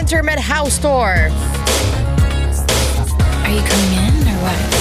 Winter med House Tour. Are you coming in or what?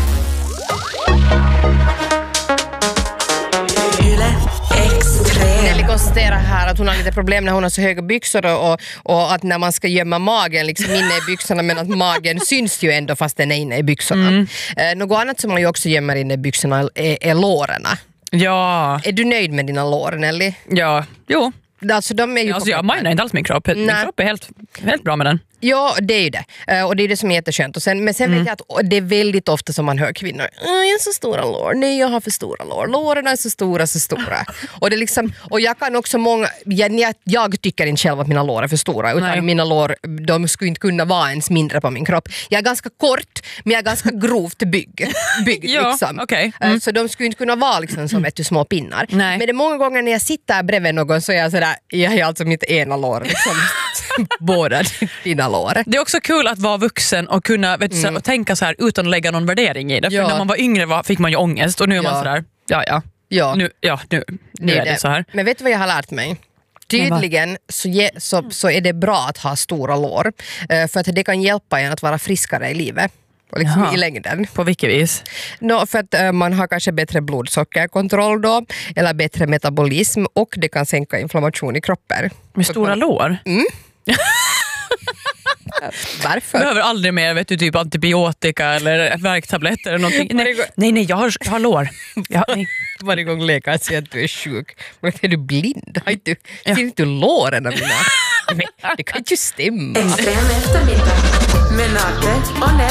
Nelly konstaterar här att hon har lite problem när hon har så höga byxor och att när man ska gömma magen liksom inne i byxorna, men att magen syns ju ändå fast den är inne i byxorna. Något annat som man ju också gömmer inne i byxorna är lårarna. Ja. Är du nöjd med dina lår, Nelly? Ja, jo. Alltså, de är ju jag menar inte alls min kropp. Min kropp är helt bra med den. Ja, det är ju det. Och det är det som är jätteskönt. Men sen vet jag att det är väldigt ofta som man hör kvinnor. Jag har så stora lår. Nej, jag har för stora lår. Låren är så stora. Och det är liksom, och jag kan också jag tycker inte själv att mina lår är för stora. Utan mina lår, de skulle inte kunna vara ens mindre på min kropp. Jag är ganska kort, men jag är ganska grovt byggd ja, liksom. Okay. Så de skulle inte kunna vara liksom som små pinnar. Nej. Men det är många gånger när jag sitter bredvid någon så är jag sådär, jag är alltså mitt ena lår liksom. Båda dina lår. Det är också kul att vara vuxen och kunna och tänka så här utan att lägga någon värdering i det. För när man var yngre fick man ju ångest och nu är man sådär, nu är det så här. Men vet du vad jag har lärt mig? Tydligen så är det bra att ha stora lår. För att det kan hjälpa en att vara friskare i livet. Och liksom i längden. På vilket vis? För att man har kanske bättre blodsockerkontroll då. Eller bättre metabolism. Och det kan sänka inflammation i kroppen. Med stora lår? Varför? Behöver aldrig mer typ antibiotika eller värktabletter eller någonting. Nej, jag har lår. Varje gång läkaren säger att du är sjuk. Men är du blind? Ser inte låren av mina? Det kan ju stämma. Extrem eftermiddag med Nadde och Nelly.